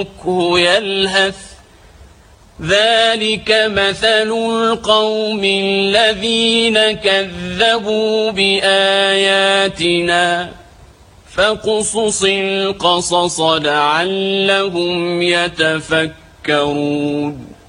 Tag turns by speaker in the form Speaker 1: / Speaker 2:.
Speaker 1: يلهث ذلك مثل القوم الذين كذبوا بآياتنا فاقصص القصص لعلهم يتفكرون